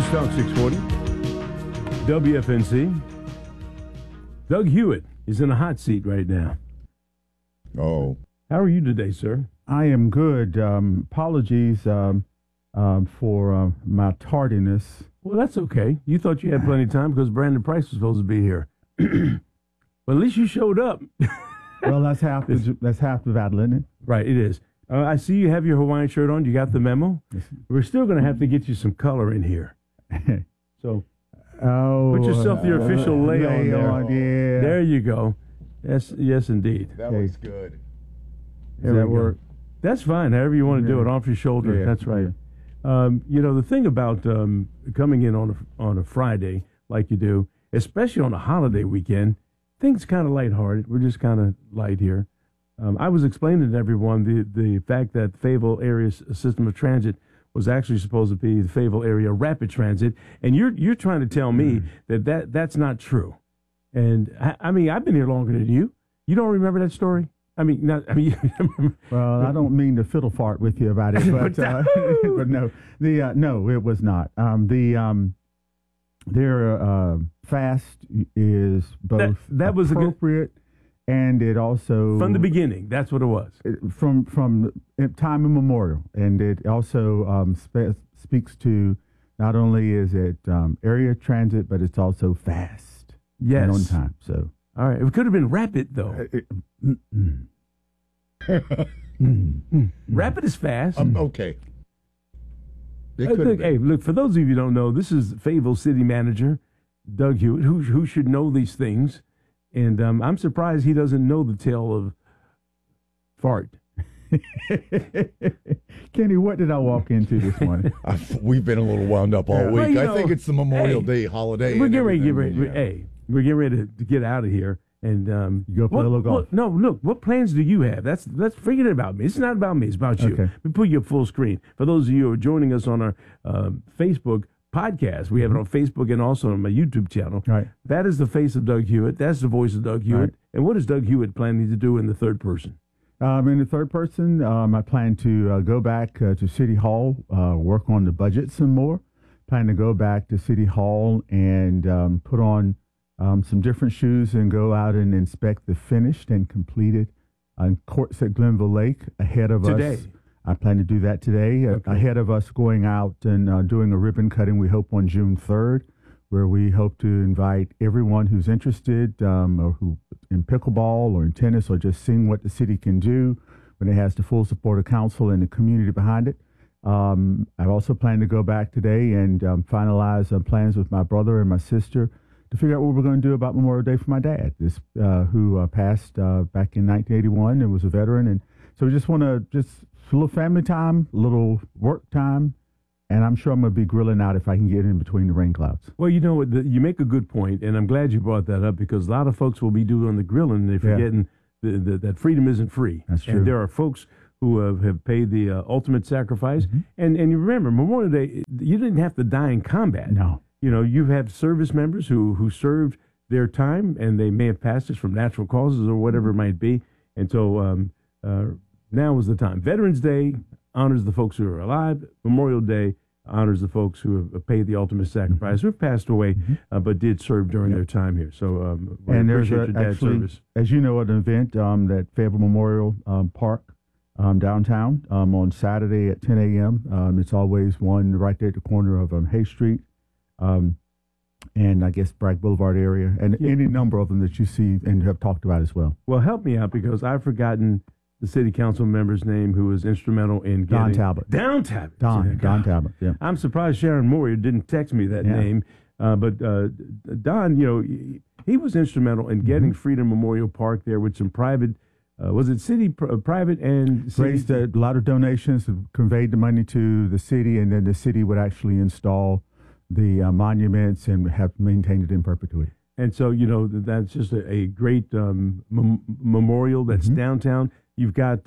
News Talk 640, WFNC. Doug Hewitt is in a hot seat right now. Oh. How are you today, sir? I am good. Apologies for my tardiness. Well, that's okay. You thought you had plenty of time because Brandon Price was supposed to be here. But at least you showed up. Well, that's half the battle, isn't it? Right, it is. I see you have your Hawaiian shirt on. You got the memo? Yes. We're still going to have to get you some color in here. So put yourself your official lay on there. Yeah. There you go. Yes, indeed. That looks good. Does that work? That's fine. However you want to do it, off your shoulder. Yeah. That's right. The thing about coming in on a Friday like you do, especially on a holiday weekend, things kind of lighthearted. We're just kind of light here. I was explaining to everyone the fact that the Fayetteville Area System of Transit was actually supposed to be the Fayetteville Area Rapid Transit, and you're trying to tell me that's not true. And I mean, I've been here longer than you. You don't remember that story? Well, I don't mean to fiddle fart with you about it, but but no, no, it was not. Their fast is both that was appropriate, and it also from the beginning. That's what it was from time immemorial, and it also speaks to not only is it area transit, but it's also fast and on time. So. All right. It could have been rapid, though. Rapid is fast. Okay. Hey, look, for those of you who don't know, this is Fayetteville City Manager Doug Hewitt, who should know these things. And I'm surprised he doesn't know the tale of fart. Kenny, what did I walk into this morning? We've been a little wound up all week. Well, I think it's the Memorial Day holiday. We're getting ready to get out of here. And you go play a little golf. No, look, what plans do you have? Let's forget it about me. It's not about me. It's about you. Okay. We put you up full screen. For those of you who are joining us on our Facebook podcast, we have it on Facebook and also on my YouTube channel. Right. That is the face of Doug Hewitt. That's the voice of Doug Hewitt. Right. And what is Doug Hewitt planning to do in the third person? In the third person, I plan to go back to City Hall, work on the budget some more. Plan to go back to City Hall and put on some different shoes and go out and inspect the finished and completed courts at Glenville Lake ahead of today. us. I plan to do that today, ahead of us going out and doing a ribbon cutting, we hope, on June 3rd, where we hope to invite everyone who's interested or who in pickleball or in tennis or just seeing what the city can do when it has the full support of council and the community behind it. I also plan to go back today and finalize plans with my brother and my sister to figure out what we're going to do about Memorial Day for my dad, who passed back in 1981 and was a veteran. And so we just want to a little family time, a little work time, and I'm sure I'm going to be grilling out if I can get in between the rain clouds. Well, you know what, you make a good point, and I'm glad you brought that up because a lot of folks will be doing the grilling and they're forgetting that freedom isn't free. That's true. And there are folks who have paid the ultimate sacrifice. Mm-hmm. And you remember, Memorial Day, you didn't have to die in combat. No. You know, you've had service members who served their time, and they may have passed us from natural causes or whatever it might be. And so now is the time. Veterans Day honors the folks who are alive. Memorial Day honors the folks who have paid the ultimate sacrifice, who have passed away, but did serve during their time here. So and there's your dad's service. As you know, an event at Fayetteville Memorial Park downtown on Saturday at 10 a.m. It's always one right there at the corner of Hay Street. And I guess Bragg Boulevard area, and any number of them that you see and have talked about as well. Well, help me out because I've forgotten the city council member's name who was instrumental in getting... Don Talbot. Don Talbot. Don Talbot, yeah. I'm surprised Sharon Moore didn't text me that name. But Don, he was instrumental in getting Freedom Memorial Park there with some private... was it city, private and... Raised a lot of donations, conveyed the money to the city, and then the city would actually install the monuments and have maintained it in perpetuity. And so, that's just a great memorial that's downtown. You've got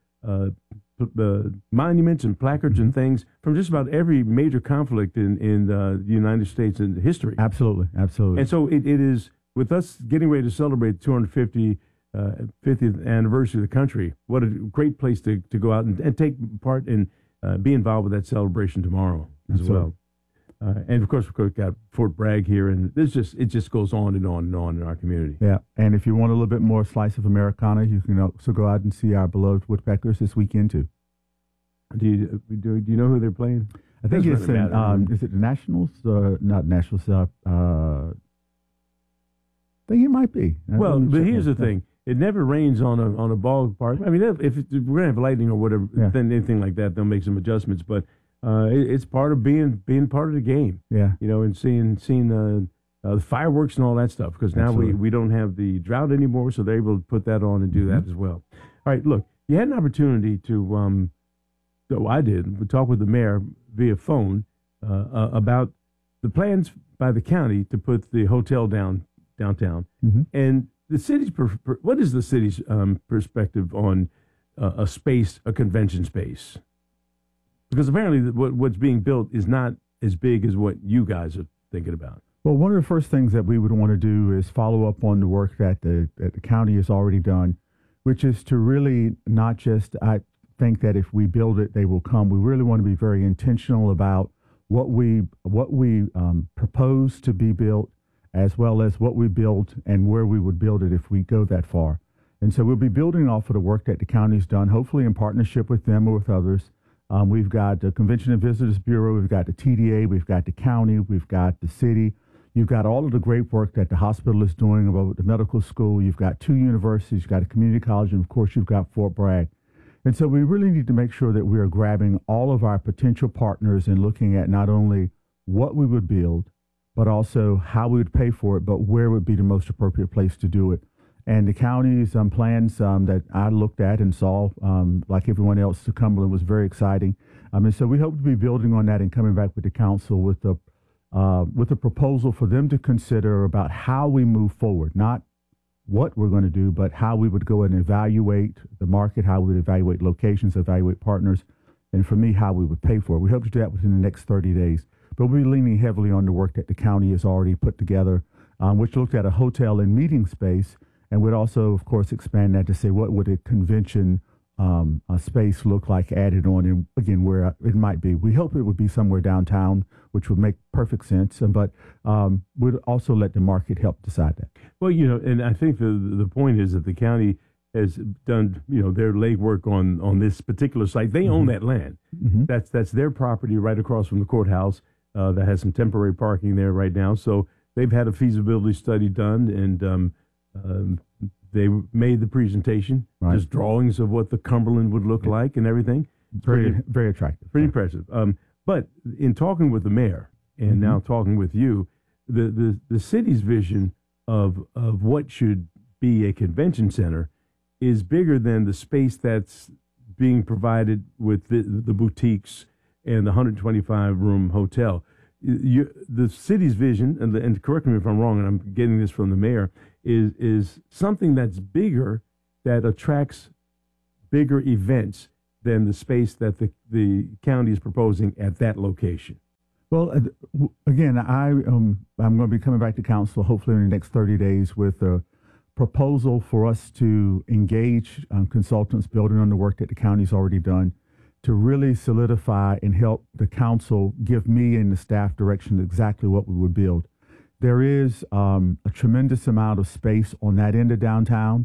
monuments and placards and things from just about every major conflict in the United States in history. Absolutely. And so it is, with us getting ready to celebrate the 50th anniversary of the country, what a great place to go out and take part and be involved with that celebration tomorrow as well. And of course, we've got Fort Bragg here, and it just goes on and on and on in our community. Yeah, and if you want a little bit more slice of Americana, you can also go out and see our beloved Woodpeckers this weekend too. Do you know who they're playing? I think it's in, is it the Nationals? Not Nationals. I think it might be. Well, but here's the thing: it never rains on a ballpark. I mean, if we're gonna have lightning or whatever, then anything like that, they'll make some adjustments. But it's part of being part of the game. Yeah, and seeing the fireworks and all that stuff. Because now we don't have the drought anymore, so they're able to put that on and do that as well. All right, look, you had an opportunity to. I did. We talked with the mayor via phone about the plans by the county to put the hotel downtown. And the city's what is the city's perspective on a convention space? Because apparently what's being built is not as big as what you guys are thinking about. Well, one of the first things that we would want to do is follow up on the work that the county has already done, which is to really not just think that if we build it, they will come. We really want to be very intentional about what we propose to be built, as well as what we build and where we would build it if we go that far. And so we'll be building off of the work that the county's done, hopefully in partnership with them or with others. We've got the Convention and Visitors Bureau, we've got the TDA, we've got the county, we've got the city. You've got all of the great work that the hospital is doing about the medical school. You've got 2 universities, you've got a community college, and of course you've got Fort Bragg. And so we really need to make sure that we are grabbing all of our potential partners and looking at not only what we would build, but also how we would pay for it, but where would be the most appropriate place to do it. And the county's plans that I looked at and saw, like everyone else, to Cumberland was very exciting. And so we hope to be building on that and coming back with the council with a proposal for them to consider about how we move forward, not what we're going to do, but how we would go and evaluate the market, how we would evaluate locations, evaluate partners, and for me, how we would pay for it. We hope to do that within the next 30 days. But we're leaning heavily on the work that the county has already put together, which looked at a hotel and meeting space, and would also, of course, expand that to say what would a convention space look like added on, and again, where it might be. We hope it would be somewhere downtown, which would make perfect sense, but we'd also let the market help decide that. Well, and I think the point is that the county has done, their legwork on this particular site. They own that land. That's their property right across from the courthouse that has some temporary parking there right now. So they've had a feasibility study done, and they made the presentation, just drawings of what the Cumberland would look like and everything. Very, very attractive. Pretty impressive. But in talking with the mayor and now talking with you, the city's vision of what should be a convention center is bigger than the space that's being provided with the boutiques and the 125-room hotel. The city's vision, and correct me if I'm wrong, and I'm getting this from the mayor, is something that's bigger, that attracts bigger events than the space that the county is proposing at that location. Well, again, I'm going to be coming back to council hopefully in the next 30 days with a proposal for us to engage consultants building on the work that the county's already done to really solidify and help the council give me and the staff direction exactly what we would build. There is a tremendous amount of space on that end of downtown.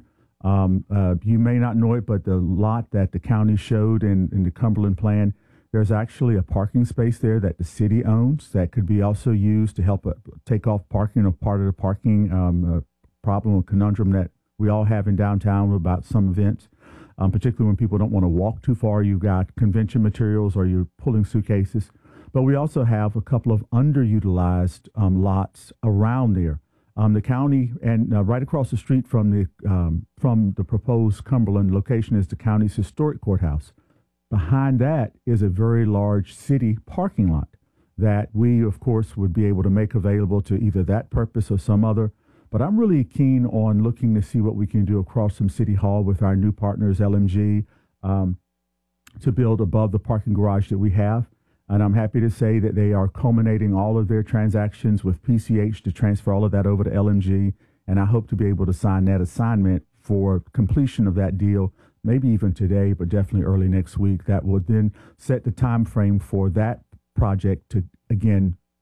You may not know it, but the lot that the county showed in the Cumberland plan, there's actually a parking space there that the city owns that could be also used to help take off parking, or part of the parking problem or conundrum that we all have in downtown about some events, particularly when people don't want to walk too far. You've got convention materials or you're pulling suitcases. But we also have a couple of underutilized lots around there. The county, and right across the street from the proposed Cumberland location, is the county's historic courthouse. Behind that is a very large city parking lot that we, of course, would be able to make available to either that purpose or some other. But I'm really keen on looking to see what we can do across from City Hall with our new partners, LMG, to build above the parking garage that we have. And I'm happy to say that they are culminating all of their transactions with PCH to transfer all of that over to LMG. And I hope to be able to sign that assignment for completion of that deal, maybe even today, but definitely early next week. That will then set the time frame for that project to, again,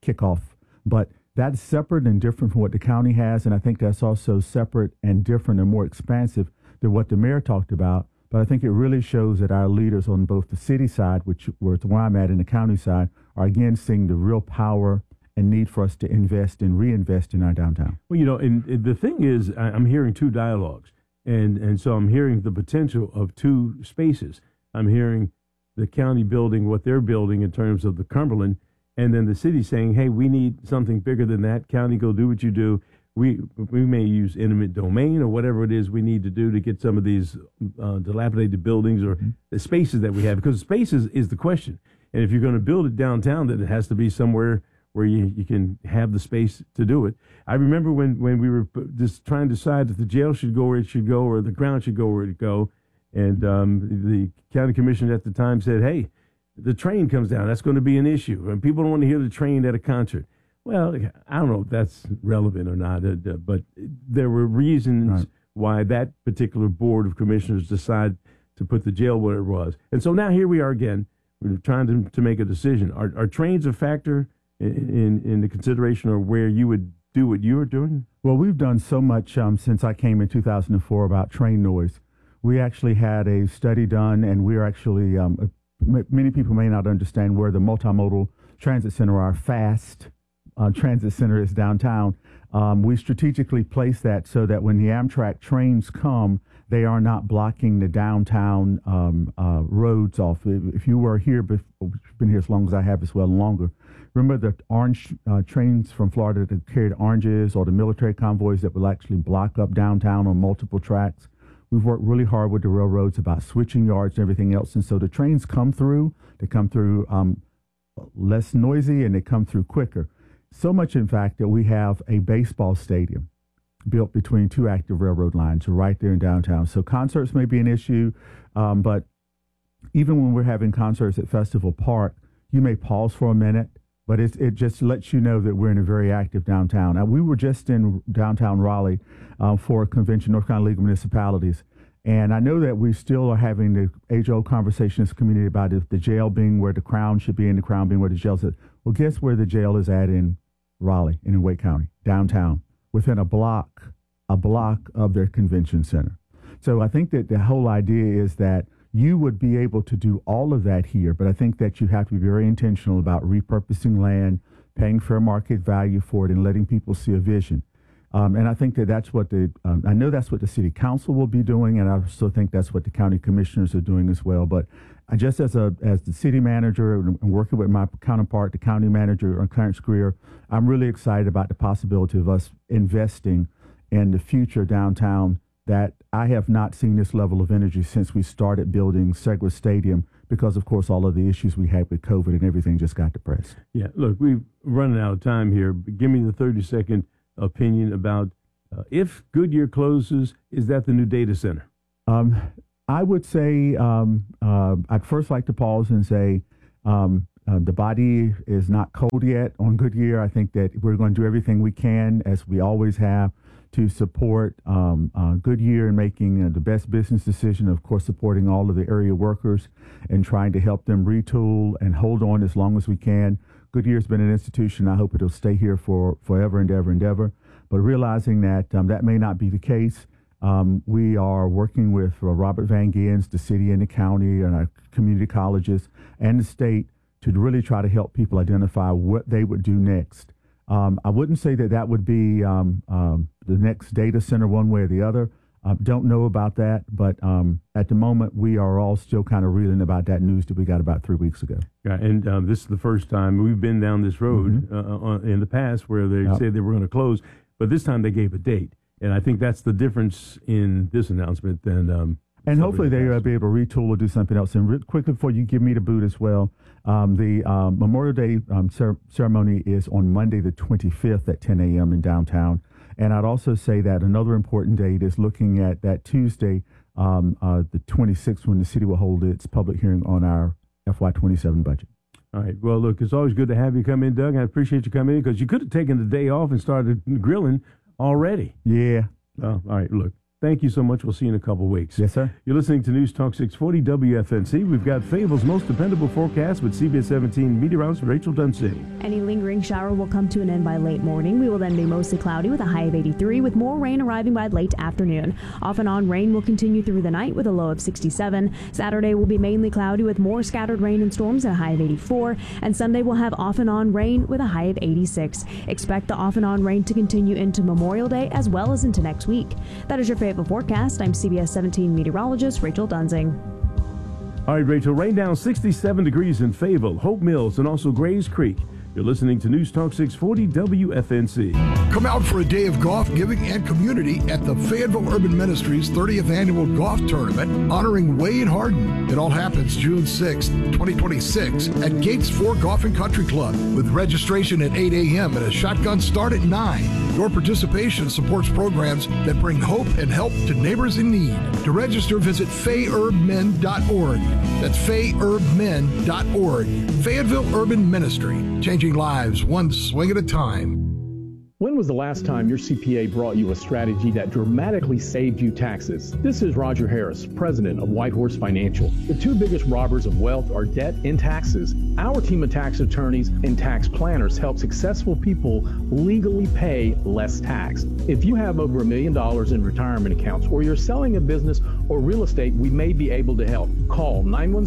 kickoff. But that's separate and different from what the county has, and I think that's also separate and different and more expansive than what the mayor talked about. But I think it really shows that our leaders on both the city side, which where I'm at, and the county side, are again seeing the real power and need for us to invest and reinvest in our downtown. Well, and the thing is, I'm hearing two dialogues, and so I'm hearing the potential of two spaces. I'm hearing the county building what they're building in terms of the Cumberland, and then the city saying, hey, we need something bigger than that. County, go do what you do. We may use eminent domain or whatever it is we need to do to get some of these dilapidated buildings or the spaces that we have, because spaces is the question. And if you're going to build it downtown, then it has to be somewhere where you can have the space to do it. I remember when we were just trying to decide if the jail should go where it should go or the ground should go where it go, and the county commissioner at the time said, hey, the train comes down. That's going to be an issue. And people don't want to hear the train at a concert. Well, I don't know if that's relevant or not, but there were reasons why that particular board of commissioners decided to put the jail where it was. And so now here we are again. We're trying to make a decision. Are trains a factor in the consideration of where you would do what you were doing? Well, we've done so much since I came in 2004 about train noise. We actually had a study done, and we're actually, many people may not understand where the multimodal transit center, our FAST transit center, is downtown. We strategically placed that so that when the Amtrak trains come, they are not blocking the downtown roads off. If you were here, been here as long as I have as well, longer, remember the orange trains from Florida that carried oranges, or the military convoys that will actually block up downtown on multiple tracks? We've worked really hard with the railroads about switching yards and everything else. And so the trains come through, less noisy, and they come through quicker. So much, in fact, that we have a baseball stadium built between two active railroad lines right there in downtown. So concerts may be an issue, but even when we're having concerts at Festival Park, you may pause for a minute, but it just lets you know that we're in a very active downtown. Now, we were just in downtown Raleigh for a convention, North Carolina League of Municipalities, and I know that we still are having the age-old conversation in this community about if the jail being where the Crown should be and the Crown being where the jail is. Well, guess where the jail is at in Raleigh and in Wake County, downtown, within a block of their convention center. So I think that the whole idea is that you would be able to do all of that here, but I think that you have to be very intentional about repurposing land, paying fair market value for it, and letting people see a vision. And I think that that's what I know that's what the city council will be doing, and I also think that's what the county commissioners are doing as well. But I just as the city manager and working with my counterpart, the county manager, Clarence Greer, I'm really excited about the possibility of us investing in the future downtown. That I have not seen this level of energy since we started building Segra Stadium, because of course all of the issues we had with COVID and everything just got depressed. Yeah, look, we're running out of time here. But give me the 30-second opinion about if Goodyear closes, is that the new data center? I would say I'd first like to pause and say the body is not cold yet on Goodyear. I think that we're going to do everything we can, as we always have, to support Goodyear in making the best business decision, of course, supporting all of the area workers and trying to help them retool and hold on as long as we can. Goodyear's been an institution. I hope it'll stay here for forever and ever and ever. But realizing that that may not be the case, we are working with Robert Van Gans, the city and the county, and our community colleges and the state to really try to help people identify what they would do next. I wouldn't say that would be the next data center one way or the other. Don't know about that, but at the moment we are all still kind of reeling about that news that we got about 3 weeks ago. Yeah, and this is the first time we've been down this road in the past where they said they were going to close, but this time they gave a date, and I think that's the difference in this announcement than. And hopefully they'll be able to retool or do something else. And quickly before you give me the boot as well, the Memorial Day ceremony is on Monday the 25th at 10 a.m. in downtown. And I'd also say that another important date is looking at that Tuesday, the 26th, when the city will hold its public hearing on our FY27 budget. All right. Well, look, it's always good to have you come in, Doug. I appreciate you coming in because you could have taken the day off and started grilling already. Yeah. All right. Look. thank you so much. We'll see you in a couple weeks. Yes, sir. You're listening to News Talk 640 WFNC. We've got Fayetteville's most dependable forecast with CBS 17 meteorologist Rachel Dunsing. Any lingering shower will come to an end by late morning. We will then be mostly cloudy with a high of 83, with more rain arriving by late afternoon. Off and on rain will continue through the night with a low of 67. Saturday will be mainly cloudy with more scattered rain and storms at a high of 84. And Sunday will have off and on rain with a high of 86. Expect the off and on rain to continue into Memorial Day as well as into next week. That is your Fayetteville forecast. I'm CBS 17 meteorologist Rachel Dunsing. All right, Rachel, rain down 67 degrees in Fayetteville, Hope Mills, and also Grays Creek. You're listening to News Talk 640 WFNC. Come out for a day of golf, giving, and community at the Fayetteville Urban Ministries 30th Annual Golf Tournament honoring Wade Harden. It all happens June 6, 2026 at Gates 4 Golf and Country Club with registration at 8 a.m. and a shotgun start at 9. Your participation supports programs that bring hope and help to neighbors in need. To register, visit FayUrbMen.org. That's FayUrbMen.org. Fayetteville Urban Ministry, changing lives one swing at a time. When was the last time your CPA brought you a strategy that dramatically saved you taxes? This is Roger Harris, president of Whitehorse Financial. The two biggest robbers of wealth are debt and taxes. Our team of tax attorneys and tax planners help successful people legally pay less tax. If you have over $1 million in retirement accounts, or you're selling a business or real estate, we may be able to help. Call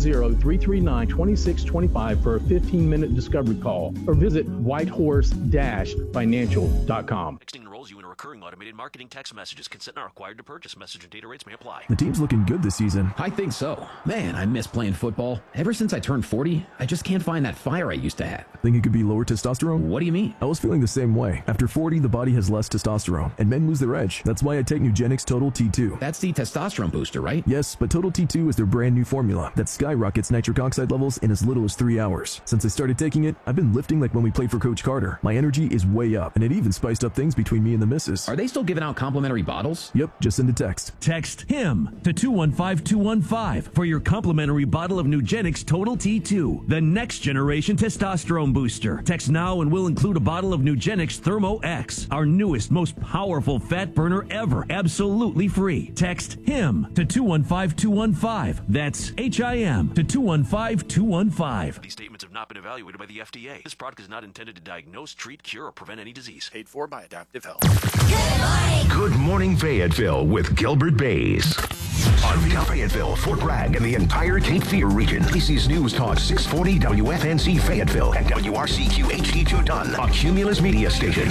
910-339-2625 for a 15-minute discovery call, or visit whitehorse-financial.com. Texting enrolls you in a recurring automated marketing text messages. Consent not required to purchase. Message and data rates may apply. The team's looking good this season. I think so. Man, I miss playing football. Ever since I turned 40, I just can't find that fire I used to have. Think it could be lower testosterone? What do you mean? I was feeling the same way. After 40, the body has less testosterone, and men lose their edge. That's why I take Nugenix Total T2. That's the testosterone booster, right? Yes, but Total T2 is their brand new formula that skyrockets nitric oxide levels in as little as 3 hours. Since I started taking it, I've been lifting like when we played for Coach Carter. My energy is way up, and it even spiced up things between me and the missus. Are they still giving out complimentary bottles? Yep, just send a text. Text HIM to 215-215 for your complimentary bottle of Nugenix Total T2, the next generation testosterone booster. Text now and we'll include a bottle of Nugenix Thermo X, our newest, most powerful fat burner ever, absolutely free. Text HIM to 215-215. That's HIM to 215-215. These statements have not been evaluated by the FDA. This product is not intended to diagnose, treat, cure, or prevent any disease. Paid for by Adaptive Health. Good morning, Fayetteville with Gilbert Bays. On Fayetteville, Fort Bragg, and the entire Cape Fear region. This is News Talk 640 WFNC Fayetteville and WRCQ HD2 Dunn, a Cumulus media station.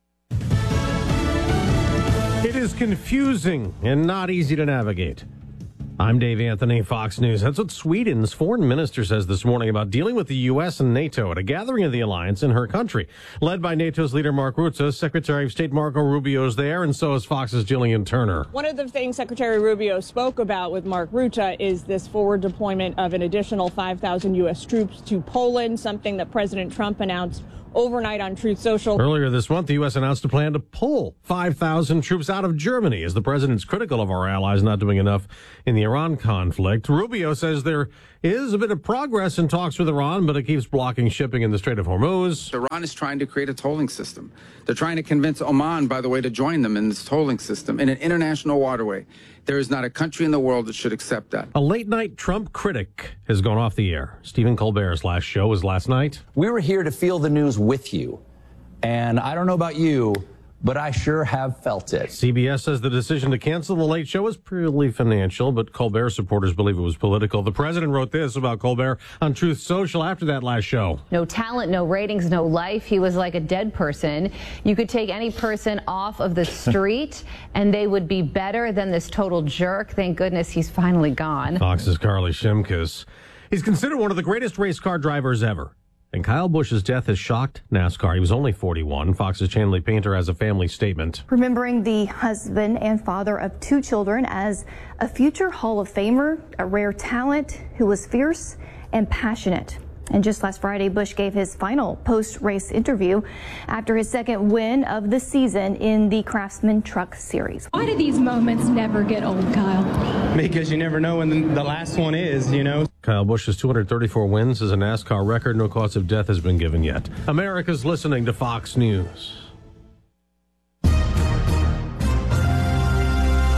It is confusing and not easy to navigate. I'm Dave Anthony, Fox News. That's what Sweden's foreign minister says this morning about dealing with the U.S. and NATO at a gathering of the alliance in her country. Led by NATO's leader Mark Rutte, Secretary of State Marco Rubio is there, and so is Fox's Jillian Turner. One of the things Secretary Rubio spoke about with Mark Rutte is this forward deployment of an additional 5,000 U.S. troops to Poland, something that President Trump announced overnight on Truth Social. Earlier this month, the U.S. announced a plan to pull 5,000 troops out of Germany as the president's critical of our allies not doing enough in the Iran conflict. Rubio says there is a bit of progress in talks with Iran, but it keeps blocking shipping in the Strait of Hormuz. Iran is trying to create a tolling system. They're trying to convince Oman, by the way, to join them in this tolling system in an international waterway. There is not a country in the world that should accept that. A late-night Trump critic has gone off the air. Stephen Colbert's last show was last night. We were here to feel the news with you. And I don't know about you, but I sure have felt it. CBS says the decision to cancel The Late Show was purely financial, but Colbert supporters believe it was political. The president wrote this about Colbert on Truth Social after that last show. No talent, no ratings, no life. He was like a dead person. You could take any person off of the street and they would be better than this total jerk. Thank goodness he's finally gone. Fox's Carly Shimkus. He's considered one of the greatest race car drivers ever. And Kyle Busch's death has shocked NASCAR. He was only 41. Fox's Chanley Painter has a family statement. Remembering the husband and father of 2 children as a future Hall of Famer, a rare talent who was fierce and passionate. And just last Friday, Busch gave his final post-race interview after his second win of the season in the Craftsman Truck Series. Why do these moments never get old, Kyle? Because you never know when the last one is, you know. Kyle Busch's 234 wins is a NASCAR record. No cause of death has been given yet. America's listening to Fox News. From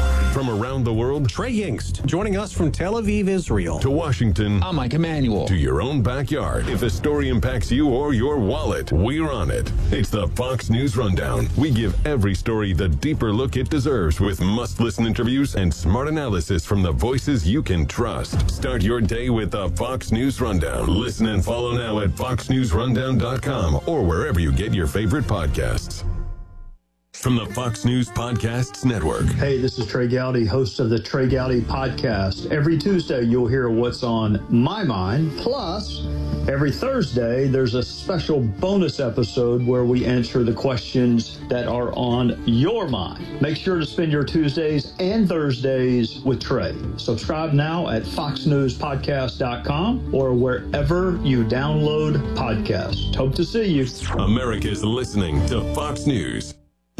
from around the world. Trey Yingst joining us from Tel Aviv, Israel. To Washington. I'm Mike Emanuel. To your own backyard. If a story impacts you or your wallet, we're on it. It's the Fox News Rundown. We give every story the deeper look it deserves with must-listen interviews and smart analysis from the voices you can trust. Start your day with the Fox News Rundown. Listen and follow now at foxnewsrundown.com or wherever you get your favorite podcasts. From the Fox News Podcasts Network. Hey, this is Trey Gowdy, host of the Trey Gowdy Podcast. Every Tuesday, you'll hear what's on my mind. Plus, every Thursday, there's a special bonus episode where we answer the questions that are on your mind. Make sure to spend your Tuesdays and Thursdays with Trey. Subscribe now at foxnewspodcast.com or wherever you download podcasts. Hope to see you. America's listening to Fox News.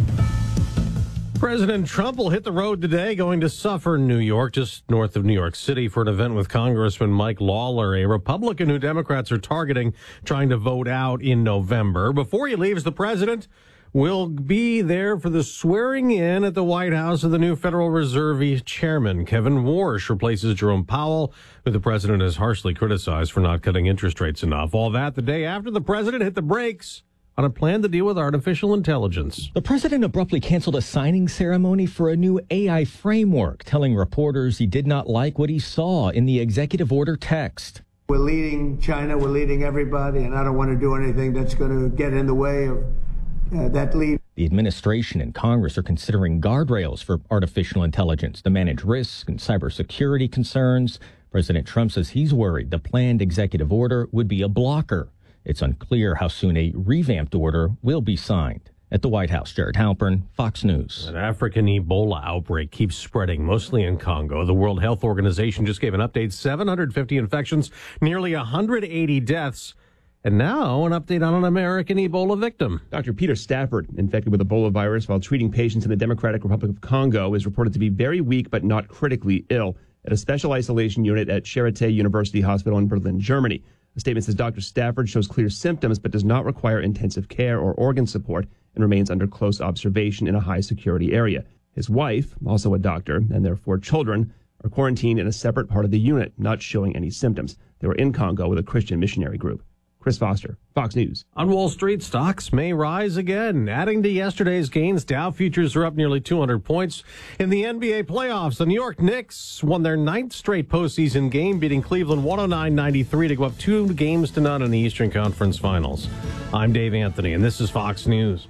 President Trump will hit the road today, going to Suffern, New York, just north of New York City, for an event with Congressman Mike Lawler, a Republican who Democrats are targeting, trying to vote out in November. Before he leaves, the president will be there for the swearing in at the White House of the new Federal Reserve chairman. Kevin Warsh replaces Jerome Powell, who the president has harshly criticized for not cutting interest rates enough. All that the day after the president hit the brakes on a plan to deal with artificial intelligence. The president abruptly canceled a signing ceremony for a new AI framework, telling reporters he did not like what he saw in the executive order text. We're leading China, we're leading everybody, and I don't want to do anything that's going to get in the way of that lead. The administration and Congress are considering guardrails for artificial intelligence to manage risk and cybersecurity concerns. President Trump says he's worried the planned executive order would be a blocker. It's unclear how soon a revamped order will be signed. At the White House, Jared Halpern, Fox News. An African Ebola outbreak keeps spreading, mostly in Congo. The World Health Organization just gave an update, 750 infections, nearly 180 deaths. And now an update on an American Ebola victim. Dr. Peter Stafford, infected with Ebola virus while treating patients in the Democratic Republic of Congo, is reported to be very weak but not critically ill at a special isolation unit at Charité University Hospital in Berlin, Germany. The statement says Dr. Stafford shows clear symptoms but does not require intensive care or organ support and remains under close observation in a high-security area. His wife, also a doctor, and their 4 children are quarantined in a separate part of the unit, not showing any symptoms. They were in Congo with a Christian missionary group. Chris Foster, Fox News. On Wall Street, stocks may rise again. Adding to yesterday's gains, Dow futures are up nearly 200 points. In the NBA playoffs, the New York Knicks won their 9th straight postseason game, beating Cleveland 109-93 to go up 2-0 in the Eastern Conference Finals. I'm Dave Anthony, and this is Fox News.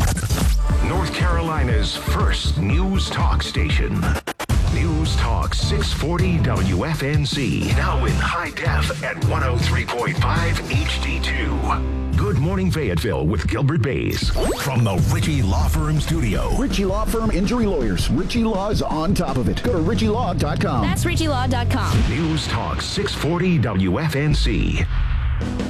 North Carolina's first news talk station. News Talk 640 WFNZ. Now in high def at 103.5 HD2. Good Morning Fayetteville with Gilbert Bays. From the Ritchie Law Firm studio. Ritchie Law Firm Injury Lawyers. Ritchie Law is on top of it. Go to ritchielaw.com. That's ritchielaw.com. News Talk 640 WFNZ.